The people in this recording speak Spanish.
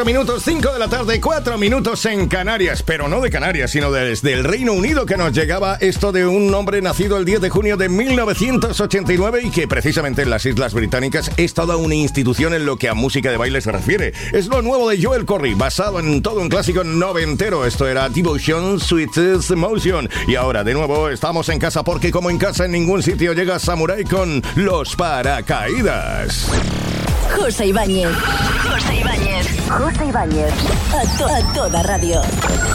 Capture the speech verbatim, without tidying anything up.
Minutos, cinco de la tarde, cuatro minutos en Canarias, pero no de Canarias, sino desde el Reino Unido, que nos llegaba esto de un hombre nacido el diez de junio de mil novecientos ochenta y nueve y que precisamente en las Islas Británicas es toda una institución en lo que a música de baile se refiere. Es lo nuevo de Joel Corry, basado en todo un clásico noventero. Esto era Devotion, Sweetest Emotion. Y ahora, de nuevo, estamos en casa porque como en casa en ningún sitio llega Samurai con Los Paracaídas. José Ibáñez. José Ibáñez. José Ibáñez. A, to- a toda radio.